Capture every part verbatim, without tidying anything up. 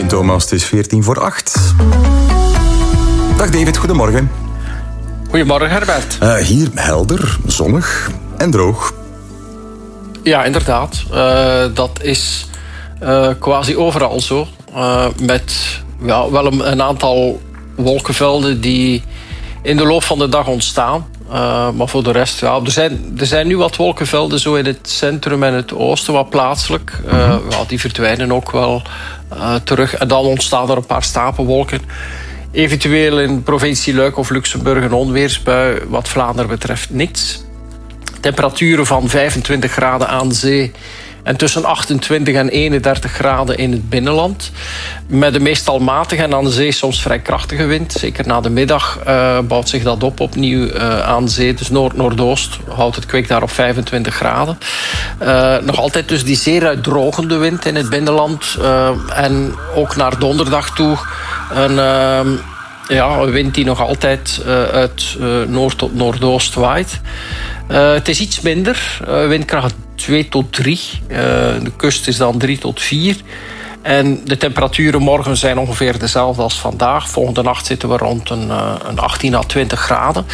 Sint Thomas, het is veertien voor acht. Dag David, goedemorgen. Goedemorgen Herbert. Uh, hier helder, zonnig en droog. Ja, inderdaad. Uh, dat is uh, quasi overal zo. Uh, met ja, wel een, een aantal wolkenvelden die in de loop van de dag ontstaan. Uh, maar voor de rest, ja, er zijn, er zijn nu wat wolkenvelden zo in het centrum en het oosten, wat plaatselijk. Uh, ja, die verdwijnen ook wel uh, terug. En dan ontstaan er een paar stapelwolken. Eventueel in provincie Luik of Luxemburg een onweersbui. Wat Vlaanderen betreft niets. Temperaturen van vijfentwintig graden aan zee en tussen achtentwintig en eenendertig graden in het binnenland. Met een meestal matige en aan de zee soms vrij krachtige wind. Zeker na de middag uh, bouwt zich dat op opnieuw uh, aan zee. Dus noord-noordoost houdt het kwik daar op vijfentwintig graden. Uh, nog altijd dus die zeer uitdrogende wind in het binnenland. Uh, en ook naar donderdag toe een... Uh, Ja, een wind die nog altijd uh, uit uh, noord tot noordoost waait. Uh, het is iets minder, uh, windkracht twee tot drie. Uh, de kust is dan drie tot vier. En de temperaturen morgen zijn ongeveer dezelfde als vandaag. Volgende nacht zitten we rond een, uh, een achttien à twintig graden.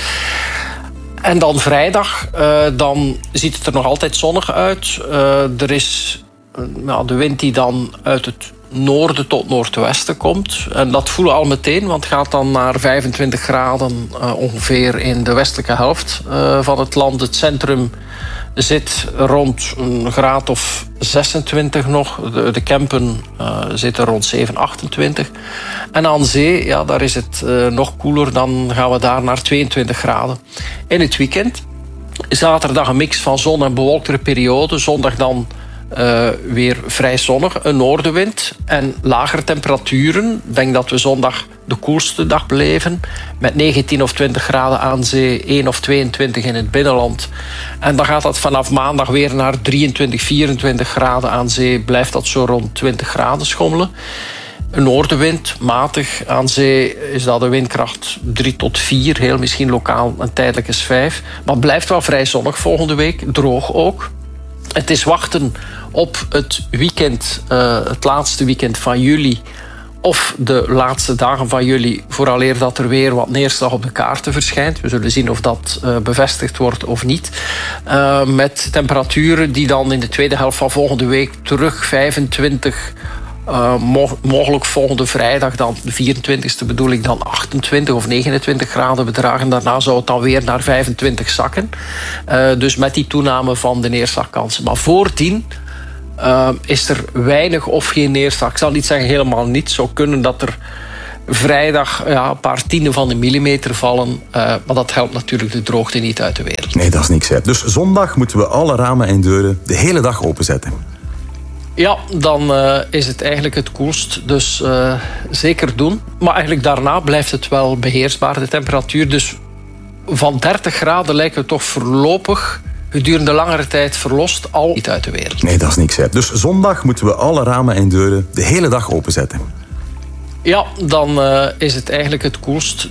En dan vrijdag, uh, dan ziet het er nog altijd zonnig uit. Uh, er is uh, nou, de wind die dan uit het noorden tot noordwesten komt. En dat voelen we al meteen, want het gaat dan naar vijfentwintig graden uh, ongeveer in de westelijke helft uh, van het land. Het centrum zit rond een graad of zesentwintig nog. De, de Kempen uh, zitten rond zeven, achtentwintig. En aan zee, ja, daar is het uh, nog koeler. Dan gaan we daar naar tweeëntwintig graden. In het weekend, zaterdag een mix van zon en bewolktere periode. Zondag dan Uh, weer vrij zonnig, een noordenwind en lagere temperaturen. Ik denk dat we zondag de koelste dag beleven. Met negentien of twintig graden aan zee, één of tweeëntwintig in het binnenland. En dan gaat dat vanaf maandag weer naar drieëntwintig, vierentwintig graden aan zee. Blijft dat zo rond twintig graden schommelen. Een noordenwind, matig. Aan zee is dat een windkracht drie tot vier. Heel misschien lokaal een tijdelijke vijf. Maar het blijft wel vrij zonnig volgende week. Droog ook. Het is wachten op het weekend, uh, het laatste weekend van juli of de laatste dagen van juli, vooraleer dat er weer wat neerslag op de kaarten verschijnt. We zullen zien of dat uh, bevestigd wordt of niet. Uh, met temperaturen die dan in de tweede helft van volgende week terug vijfentwintig... Uh, mo- mogelijk volgende vrijdag, dan de vierentwintigste bedoel ik, dan achtentwintig of negenentwintig graden bedragen. Daarna zou het dan weer naar vijfentwintig zakken. Uh, dus met die toename van de neerslagkansen. Maar voordien uh, is er weinig of geen neerslag. Ik zal niet zeggen helemaal niet. Het zou kunnen dat er vrijdag ja, een paar tienden van de millimeter vallen. Uh, maar dat helpt natuurlijk de droogte niet uit de wereld. Nee, dat is niks. Hè. Dus zondag moeten we alle ramen en deuren de hele dag openzetten. Ja, dan uh, is het eigenlijk het koelst. Dus uh, zeker doen. Maar eigenlijk daarna blijft het wel beheersbaar, de temperatuur. Dus van dertig graden lijken we toch voorlopig gedurende langere tijd verlost al niet uit de wereld. Nee, dat is niks. Hè. Dus zondag moeten we alle ramen en deuren de hele dag openzetten. Ja, dan uh, is het eigenlijk het koelst.